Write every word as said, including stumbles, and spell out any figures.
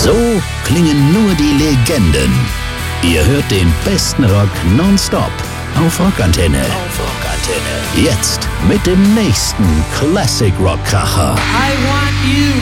So klingen nur die Legenden. Ihr hört den besten Rock nonstop auf Rockantenne. Auf Rockantenne. Jetzt mit dem nächsten Classic Rock Kracher. I want you.